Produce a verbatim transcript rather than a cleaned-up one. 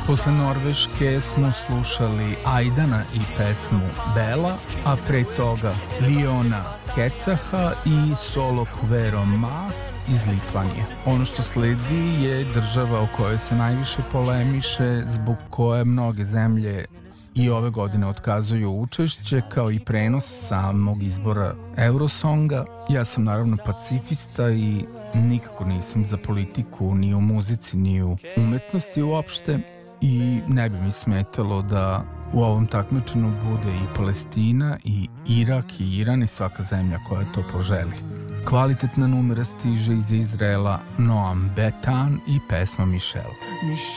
Posle Norveške smo slušali Ajdana i pesmu Bela, a pre toga Liona Kecaha i solo Kuvero Mas iz Litvanije. Ono što sledi je država o kojoj se najviše polemiše, zbog koje mnoge zemlje i ove godine otkazuju učešće, kao i prenos samog izbora Eurosonga. Ja sam naravno pacifista i nikako nisam za politiku ni u muzici, ni u umetnosti uopšte, i ne bi mi smetalo da u ovom takmičenju bude i Palestina, i Irak, i Iran, i svaka zemlja koja to poželi. Kvalitetna numera stiže iz Izraela, Noam Betan i pesma Michelle.